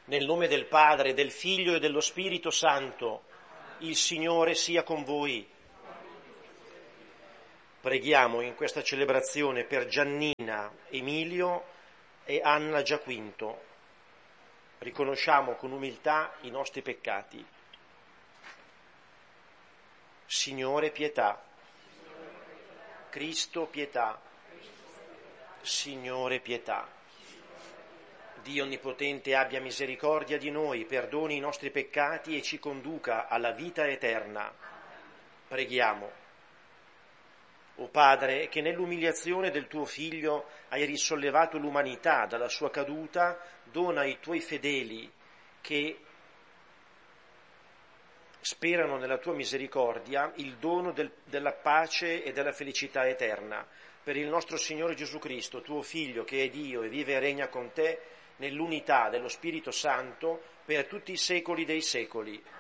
Nel nome del Padre, del Figlio e dello Spirito Santo, il Signore sia con voi. Preghiamo in questa celebrazione per Giannina, Emilio e Anna Giaquinto. Riconosciamo con umiltà i nostri peccati. Signore, pietà. Cristo, pietà. Signore, pietà. Dio Onnipotente abbia misericordia di noi, perdoni i nostri peccati e ci conduca alla vita eterna. Preghiamo. O Padre, che nell'umiliazione del tuo Figlio hai risollevato l'umanità dalla sua caduta, dona ai tuoi fedeli che sperano nella tua misericordia il dono della pace e della felicità eterna. Per il nostro Signore Gesù Cristo, tuo Figlio, che è Dio e vive e regna con te, nell'unità dello Spirito Santo, per tutti i secoli dei secoli.